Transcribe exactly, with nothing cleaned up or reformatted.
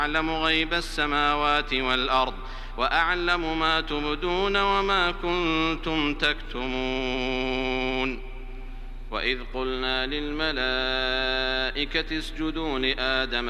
أعلم غيب السماوات والأرض وأعلم ما تبدون وما كنتم تكتمون. وإذ قلنا للملائكة اسجدوا لآدم